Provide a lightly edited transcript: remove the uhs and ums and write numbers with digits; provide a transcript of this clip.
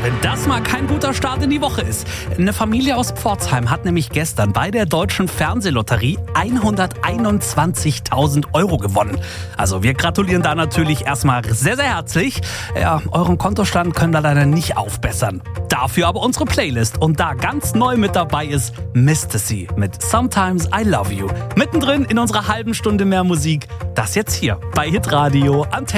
wenn das mal kein guter Start in die Woche ist. Eine Familie aus Pforzheim hat nämlich gestern bei der Deutschen Fernsehlotterie 121.000 € gewonnen. Also wir gratulieren da natürlich erstmal sehr, sehr herzlich. Ja, euren Kontostand können wir leider nicht aufbessern. Dafür aber unsere Playlist. Und da ganz neu mit dabei ist Mistasy mit Sometimes I Love You. Mittendrin in unserer halben Stunde mehr Musik. Das jetzt hier bei Hitradio Antenne.